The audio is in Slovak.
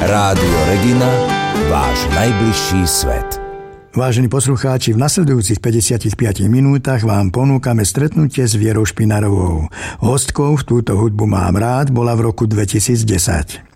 Rádio Regina, váš najbližší svet. Vážení poslucháči, v nasledujúcich 55 minútach vám ponúkame stretnutie s Vierou Špinarovou. Hostkou v túto hudbu mám rád bola v roku 2010.